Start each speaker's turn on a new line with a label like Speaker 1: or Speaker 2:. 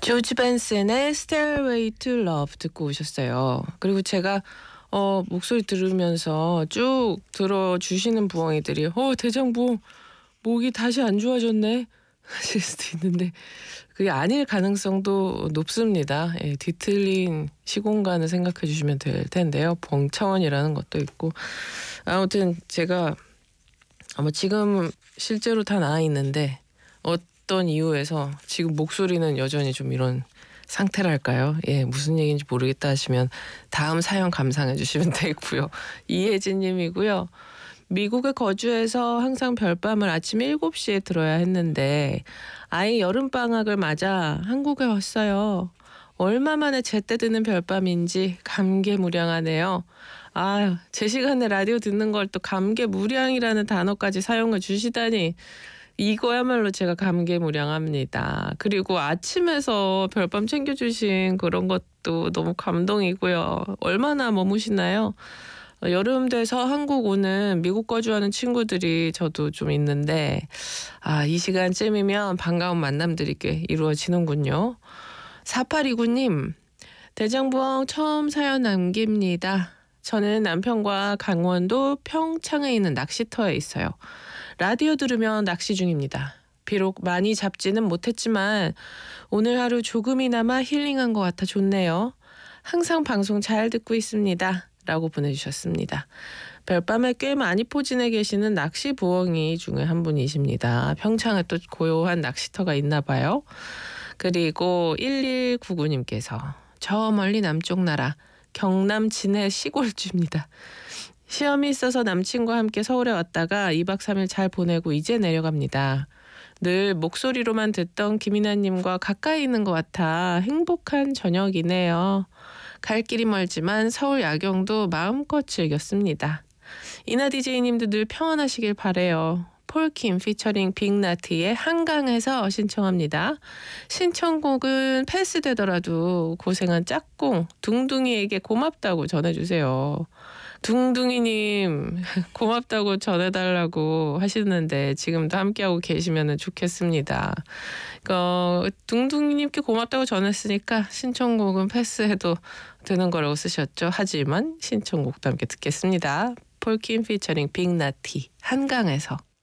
Speaker 1: 조지 벤슨의 Stairway to Love 듣고 오셨어요. 그리고 제가 목소리 들으면서 쭉 들어주시는 부엉이들이 대장부 목이 다시 안 좋아졌네 하실 수도 있는데 그게 아닐 가능성도 높습니다. 예, 뒤틀린 시공간을 생각해 주시면 될 텐데요. 벙차원이라는 것도 있고 아무튼 제가 지금 실제로 다 나아 있는데 어떤 이유에서 지금 목소리는 여전히 좀 이런 상태랄까요? 예, 무슨 얘기인지 모르겠다 하시면 다음 사연 감상해 주시면 되고요. 이혜진 님이고요. 미국에 거주해서 항상 별밤을 아침 7시에 들어야 했는데 아이 여름방학을 맞아 한국에 왔어요. 얼마 만에 제때 드는 별밤인지 감개무량하네요. 제 시간에 라디오 듣는 걸 또 감개무량이라는 단어까지 사용해 주시다니 이거야말로 제가 감개무량합니다. 그리고 아침에서 별밤 챙겨주신 그런 것도 너무 감동이고요. 얼마나 머무시나요? 여름 돼서 한국 오는 미국 거주하는 친구들이 저도 좀 있는데 이 시간쯤이면 반가운 만남들이 꽤 이루어지는군요. 4829님, 대장부엉 처음 사연 남깁니다. 저는 남편과 강원도 평창에 있는 낚시터에 있어요. 라디오 들으며 낚시 중입니다. 비록 많이 잡지는 못했지만 오늘 하루 조금이나마 힐링한 것 같아 좋네요. 항상 방송 잘 듣고 있습니다. 라고 보내주셨습니다. 별밤에 꽤 많이 포진해 계시는 낚시 부엉이 중에 한 분이십니다. 평창에 또 고요한 낚시터가 있나 봐요. 그리고 1199님께서 저 멀리 남쪽 나라 경남 진해 시골주입니다. 시험이 있어서 남친과 함께 서울에 왔다가 2박 3일 잘 보내고 이제 내려갑니다. 늘 목소리로만 듣던 김이나님과 가까이 있는 것 같아 행복한 저녁이네요. 갈 길이 멀지만 서울 야경도 마음껏 즐겼습니다. 이나 DJ님도 늘 평안하시길 바래요. 폴킴 피처링 빅나티의 한강에서 신청합니다. 신청곡은 패스되더라도 고생한 짝꿍 둥둥이에게 고맙다고 전해주세요. 둥둥이님 고맙다고 전해달라고 하시는데 지금도 함께하고 계시면 좋겠습니다. 둥둥이님께 고맙다고 전했으니까 신청곡은 패스해도 되는 거라고 쓰셨죠. 하지만 신청곡도 함께 듣겠습니다. 폴킴 피처링 빅나티 한강에서.